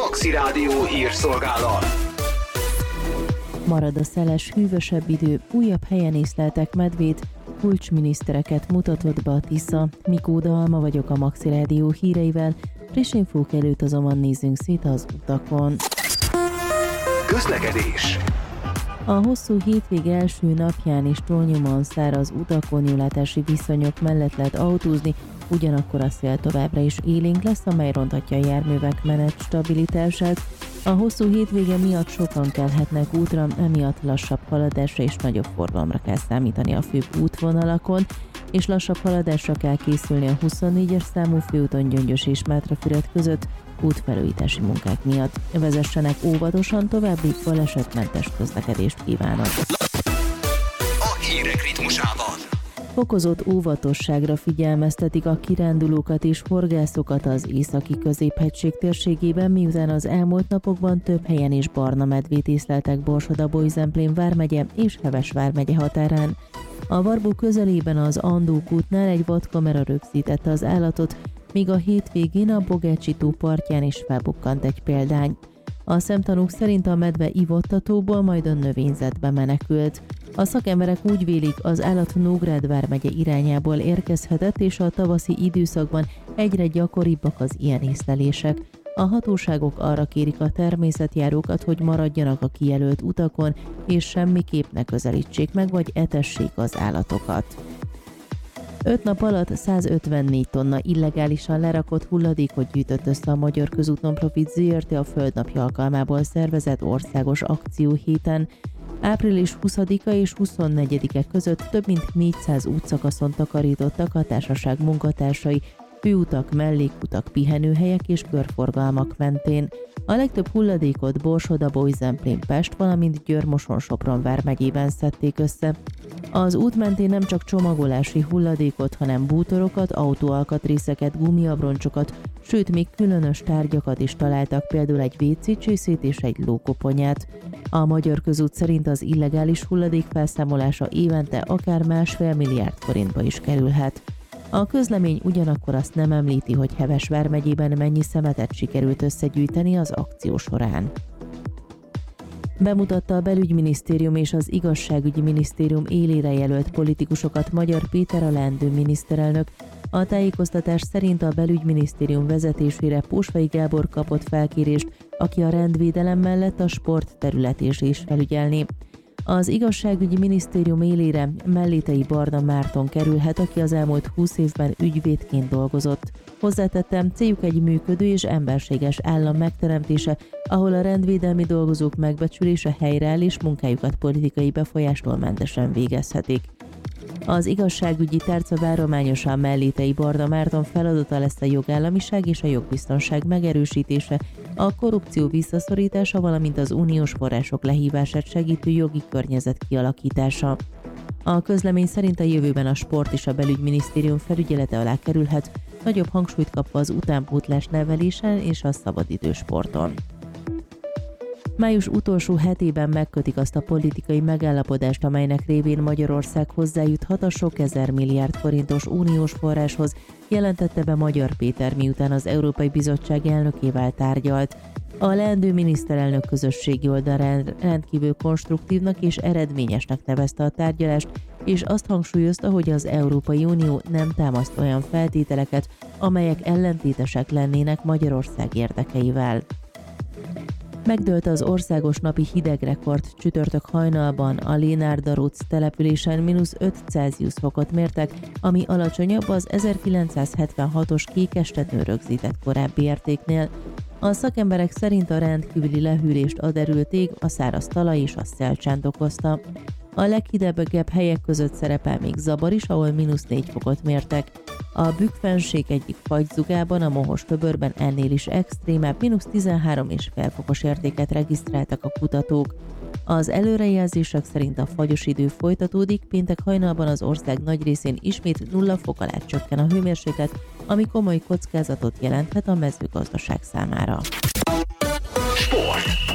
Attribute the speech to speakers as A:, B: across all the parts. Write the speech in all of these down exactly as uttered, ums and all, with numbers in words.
A: Maxi Rádió hírszolgálat.
B: Marad a szeles, hűvösebb idő, újabb helyen észleltek medvét, kulcsminisztereket mutatott be a Tisza. Mikó Dalma vagyok a Maxi Rádió híreivel, friss infók előtt azonban nézzünk szét az utakon.
A: Közlekedés.
B: A hosszú hétvége első napján is túlnyomóan száraz utakon julátási viszonyok mellett lehet autózni, ugyanakkor a szél továbbra is élénk lesz, amely ronthatja a járművek menet stabilitását. A hosszú hétvége miatt sokan kelhetnek útra, emiatt lassabb haladásra és nagyobb forgalomra kell számítani a főbb útvonalakon, és lassabb haladásra kell készülni a huszonnégyes számú főúton Gyöngyös és Mátrafüred között útfelújítási munkák miatt. Vezessenek óvatosan, további balesetmentes közlekedést kívánok.
A: A hírek ritmusában.
B: Fokozott óvatosságra figyelmeztetik a kirándulókat és horgászokat az északi középhegység térségében, miután az elmúlt napokban több helyen is barna medvét észleltek Borsod-Abaúj-Zemplén vármegye és Heves vármegye határán. A Varbu közelében az Andók útnál egy vadkamera rögzítette az állatot, míg a hétvégén a Bogácsi tó partján is felbukkant egy példány. A szemtanúk szerint a medve ivott a tóból, majd a növényzetbe menekült. A szakemberek úgy vélik, az állat Nógrád vármegye irányából érkezhetett, és a tavaszi időszakban egyre gyakoribbak az ilyen észlelések. A hatóságok arra kérik a természetjárókat, hogy maradjanak a kijelölt utakon, és semmiképp ne közelítsék meg, vagy etessék az állatokat. Öt nap alatt százötvennégy tonna illegálisan lerakott hulladékot gyűjtött össze a Magyar Közút Non-Profit zé er té a Földnapja alkalmából szervezett országos akcióhéten. április huszadika és huszonnegyedike között több mint négyszáz útszakaszon takarítottak a társaság munkatársai, főutak, mellékutak, pihenőhelyek és körforgalmak mentén. A legtöbb hulladékot Borsod-Abaúj-Zemplén, Pest, valamint Győr-Moson-Sopron vármegyében szedték össze. Az út mentén nem csak csomagolási hulladékot, hanem bútorokat, autóalkatrészeket, gumiabroncsokat, sőt még különös tárgyakat is találtak, például egy vécécsészét és egy lókoponyát. A Magyar Közút szerint az illegális hulladék felszámolása évente akár másfél milliárd forintba is kerülhet. A közlemény ugyanakkor azt nem említi, hogy Heves vármegyében mennyi szemetet sikerült összegyűjteni az akció során. Bemutatta a Belügyminisztérium és az Igazságügyi Minisztérium élére jelölt politikusokat Magyar Péter, a leendő miniszterelnök. A tájékoztatás szerint a Belügyminisztérium vezetésére Pósvai Gábor kapott felkérést, aki a rendvédelem mellett a sport területét is felügyelné. Az Igazságügyi Minisztérium élére Mellétei Barna Márton kerülhet, aki az elmúlt húsz évben ügyvédként dolgozott. Hozzátettem, céljuk egy működő és emberséges állam megteremtése, ahol a rendvédelmi dolgozók megbecsülése helyreáll és munkájukat politikai befolyástól mentesen végezhetik. Az igazságügyi tárca várományosan Mellétei Barna Márton feladata lesz a jogállamiság és a jogbiztonság megerősítése, a korrupció visszaszorítása, valamint az uniós források lehívását segítő jogi környezet kialakítása. A közlemény szerint a jövőben a sport és a Belügyminisztérium felügyelete alá kerülhet, nagyobb hangsúlyt kapva az utánpótlás nevelésen és a szabadidős sporton. Május utolsó hetében megkötik azt a politikai megállapodást, amelynek révén Magyarország hozzájuthat a sok ezer milliárd forintos uniós forráshoz, jelentette be Magyar Péter, miután az Európai Bizottság elnökével tárgyalt. A leendő miniszterelnök közösségi oldalán rendkívül konstruktívnak és eredményesnek nevezte a tárgyalást, és azt hangsúlyozta, hogy az Európai Unió nem támaszt olyan feltételeket, amelyek ellentétesek lennének Magyarország érdekeivel. Megdőlt az országos napi hidegrekord, csütörtök hajnalban a Lénárd-Daróc településen mínusz öt Celsius fokot mértek, ami alacsonyabb az ezerkilencszázhetvenhatos Kékestetőn rögzített korábbi értéknél. A szakemberek szerint a rendkívüli lehűlést a derült ég, a száraz talaj és a szelcsánt okozta. A leghideggebb helyek között szerepel még Zabar is, ahol mínusz négy fokot mértek. A Bükk-fennsík egyik fagyzugában, a Mohos-töbörben ennél is extrémebb, mínusz tizenhárom egész öt fokos értéket regisztráltak a kutatók. Az előrejelzések szerint a fagyos idő folytatódik, péntek hajnalban az ország nagy részén ismét nulla fok alá csökken a hőmérséklet, ami komoly kockázatot jelenthet a mezőgazdaság számára.
A: Sport.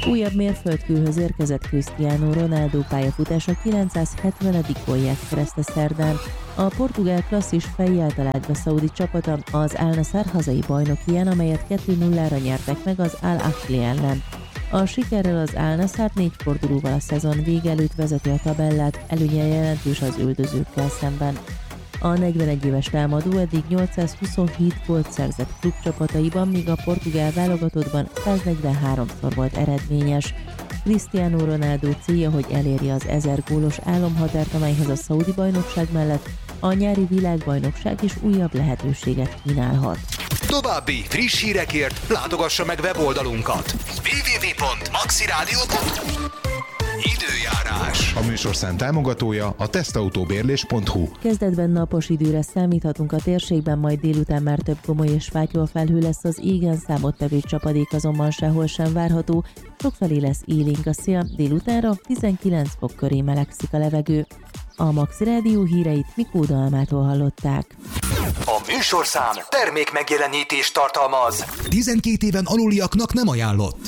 B: Újabb mérföldkőhöz érkezett Cristiano Ronaldo pályafutása kilencszázhetvenedik gólját szerezte szerdán. A portugál klasszis fejjel talált be szaudi csapata az Al Nassr hazai bajnokián, amelyet kettő nullára nyertek meg az Al Ahly ellen. A sikerrel az Al Nassr négy fordulóval a szezon vége előtt vezeti a tabellát, előnye jelentős az üldözőkkel szemben. A negyvenegy éves támadó eddig nyolcszázhuszonhét gólt szerzett klubcsapataiban, míg a portugál válogatottban száznegyvenháromszor volt eredményes. Cristiano Ronaldo célja, hogy elérje az ezer gólos álomhatárt, amelyhez a szaudi bajnokság mellett a nyári világbajnokság is újabb lehetőséget kínálhat.
A: További friss hírekért látogassa meg weboldalunkat double-u double-u double-u pont maxiradio pont hu. Időjárás.
C: A műsorszám támogatója a tesztautóbérlés pont hu.
B: Kezdetben napos időre számíthatunk a térségben, majd délután már több gomoly és fátyol felhő lesz, az égen számottevő csapadék azonban sehol sem várható, sokfelé lesz élénk a szél, délutánra tizenkilenc fok köré melegszik a levegő. A Maxi Rádió híreit Mikó Dalmától hallották.
A: A műsorszám termék megjelenítést tartalmaz.
D: tizenkét éven aluliaknak nem ajánlott.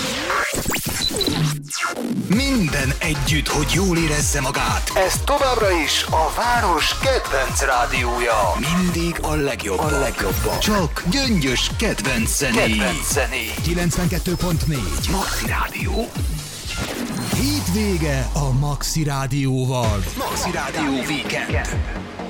A: Minden együtt, hogy jól érezze magát. Ez továbbra is a város kedvenc rádiója. Mindig a legjobb. A legjobb. Csak gyöngyös kedvenc zené. Kedvenc zené.
D: kilencvenkettő pont négy
A: Maxi Rádió.
D: Hétvége a Maxi Rádióval.
A: Maxi Rádió Weekend.